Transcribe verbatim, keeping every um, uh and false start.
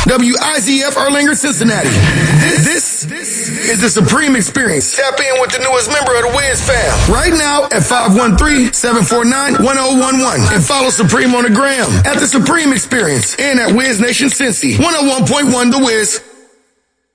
W I Z F Erlanger, Cincinnati. This, this is the Supreme Experience. Tap in with the newest member of the Wiz fam right now at five one three, seven four nine, one oh one one and follow Supreme on the gram at the Supreme Experience and at Wiz Nation Cincy. one oh one point one The Wiz.